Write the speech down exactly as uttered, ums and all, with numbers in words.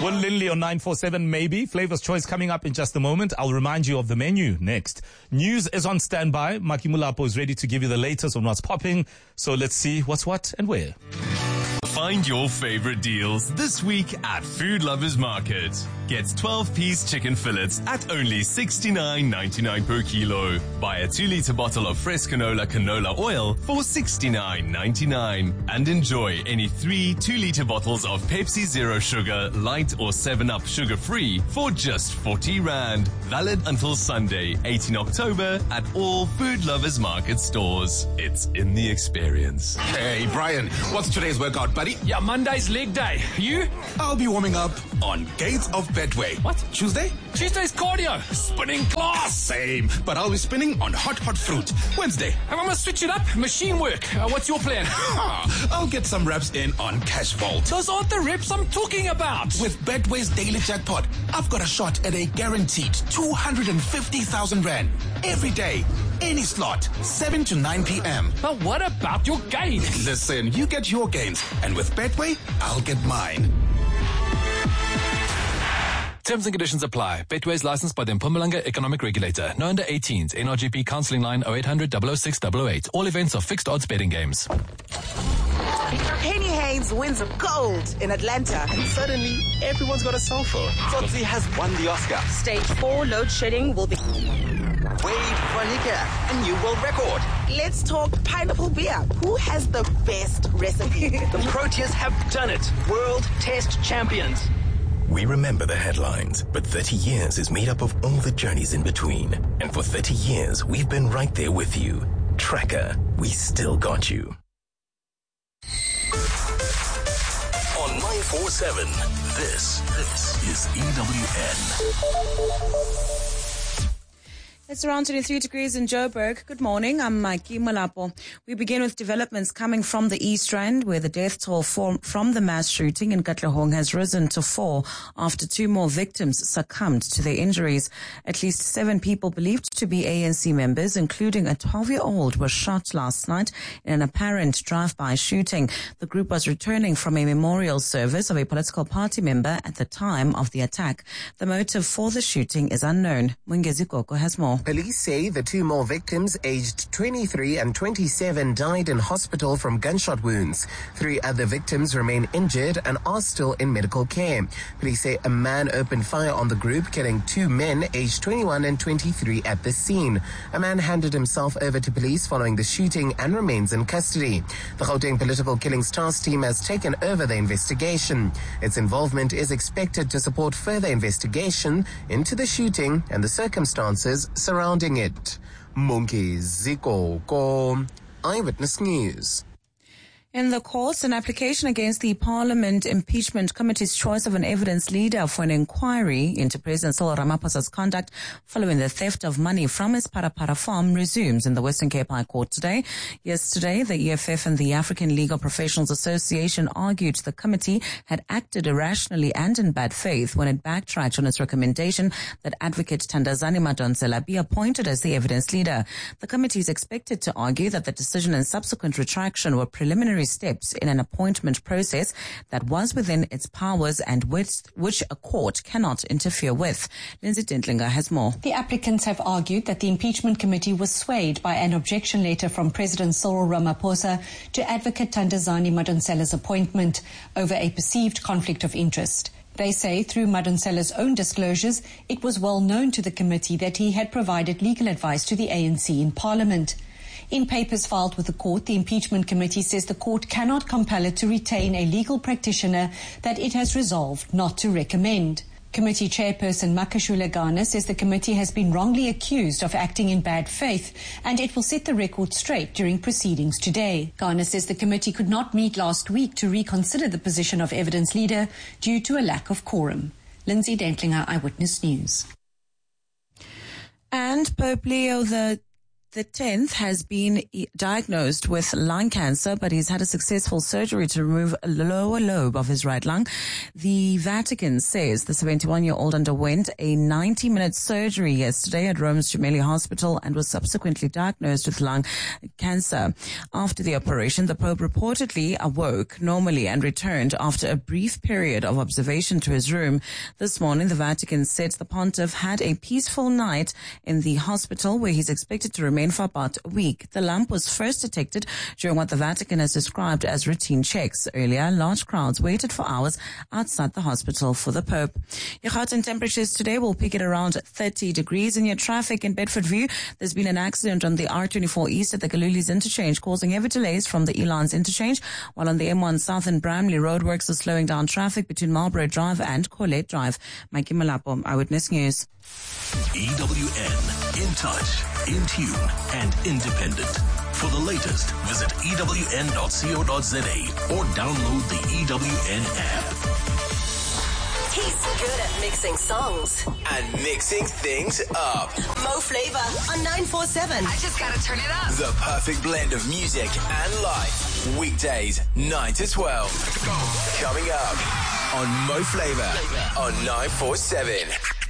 Will Linley on nine four seven, maybe. Flavor's Choice coming up in just a moment. I'll remind you of the menu next. News is on standby. Maki Mulapo is ready to give you the latest on what's popping. So let's see what's what and where. Find your favorite deals this week at Food Lovers Market. Get twelve-piece chicken fillets at only sixty-nine ninety-nine per kilo. Buy a two-liter bottle of fresh canola canola oil for sixty-nine ninety-nine. And enjoy any three two-liter bottles of Pepsi Zero Sugar, Light or seven up Sugar-Free for just forty rand. Valid until Sunday, eighteenth October at all Food Lovers Market stores. It's in the experience. Hey, Brian, what's today's workout, buddy? Yeah, Monday's leg day. You? I'll be warming up on Gates of Betway. What? Tuesday? Tuesday's cardio. Spinning class. Same, but I'll be spinning on hot, hot fruit. Wednesday? I'm gonna switch it up. Machine work. Uh, what's your plan? I'll get some reps in on Cash Vault. Those aren't the reps I'm talking about. With Betway's daily jackpot, I've got a shot at a guaranteed two hundred fifty thousand rand every day. Any slot, seven to nine p.m. But what about your gains? Listen, you get your gains, and with Betway, I'll get mine. Terms and conditions apply. Betway is licensed by the Mpumalanga Economic Regulator. No under eighteens. N R G P counselling line oh eight hundred, double oh six, double oh eight. All events are fixed odds betting games. Penny Haynes wins a gold in Atlanta. And suddenly, everyone's got a cell phone. Tsotsi has won the Oscar. Stage four load shedding will be... Wade Vanika, a new world record. Let's talk pineapple beer. Who has the best recipe? The Proteas have done it. World Test Champions. We remember the headlines, but thirty years is made up of all the journeys in between. And for thirty years, we've been right there with you. Tracker, we still got you. On nine four seven, this, this is E W N. It's around twenty-three degrees in Joburg. Good morning. I'm Maki Mulapo. We begin with developments coming from the East Rand, where the death toll from, from the mass shooting in Katlehong has risen to four after two more victims succumbed to their injuries. At least seven people believed to be A N C members, including a twelve-year-old, were shot last night in an apparent drive-by shooting. The group was returning from a memorial service of a political party member at the time of the attack. The motive for the shooting is unknown. Mungezi Koko has more. Police say the two more victims, aged twenty-three and twenty-seven, died in hospital from gunshot wounds. Three other victims remain injured and are still in medical care. Police say a man opened fire on the group, killing two men, aged twenty-one and twenty-three, at the scene. A man handed himself over to police following the shooting and remains in custody. The Gauteng Political Killings Task Team has taken over the investigation. Its involvement is expected to support further investigation into the shooting and the circumstances surrounding it. Monkey Ziko Ko, Eyewitness News. In the courts, an application against the Parliament Impeachment Committee's choice of an evidence leader for an inquiry into President Cyril Ramaphosa's conduct following the theft of money from his Parapara farm resumes in the Western Cape High Court today. Yesterday, the E F F and the African Legal Professionals Association argued the committee had acted irrationally and in bad faith when it backtracked on its recommendation that Advocate Thandazani Madonsela be appointed as the evidence leader. The committee is expected to argue that the decision and subsequent retraction were preliminary steps in an appointment process that was within its powers and which, which a court cannot interfere with. Lindsay Dentlinger has more. The applicants have argued that the impeachment committee was swayed by an objection letter from President Cyril Ramaphosa to Advocate Thandazani Madonsela's appointment over a perceived conflict of interest. They say through Madonsela's own disclosures, it was well known to the committee that he had provided legal advice to the A N C in Parliament. In papers filed with the court, the impeachment committee says the court cannot compel it to retain a legal practitioner that it has resolved not to recommend. Committee chairperson Makashule Garner says the committee has been wrongly accused of acting in bad faith and it will set the record straight during proceedings today. Garner says the committee could not meet last week to reconsider the position of evidence leader due to a lack of quorum. Lindsay Dentlinger, Eyewitness News. And Pope Leo the The tenth has been diagnosed with lung cancer, but he's had a successful surgery to remove a lower lobe of his right lung. The Vatican says the seventy-one-year-old underwent a ninety-minute surgery yesterday at Rome's Gemelli Hospital and was subsequently diagnosed with lung cancer. After the operation, the Pope reportedly awoke normally and returned after a brief period of observation to his room. This morning, the Vatican said the pontiff had a peaceful night in the hospital where he's expected to remain for about a week. The lump was first detected during what the Vatican has described as routine checks. Earlier, large crowds waited for hours outside the hospital for the Pope. Your Gauteng temperatures today will peak at around thirty degrees. In your traffic in Bedfordview, there's been an accident on the R twenty-four East at the Galulis interchange, causing heavy delays from the Elans interchange, while on the M one South and Bramley roadworks are slowing down traffic between Marlborough Drive and Colette Drive. Mikey Malapo, Eyewitness News. E W N, in touch, in tune, and independent. For the latest, visit E W N dot co dot za or download the E W N app. He's good at mixing songs and mixing things up. Mo Flava on nine four seven. I just gotta turn it up. The perfect blend of music and life. Weekdays, nine to twelve. Coming up on Mo Flava on nine four seven.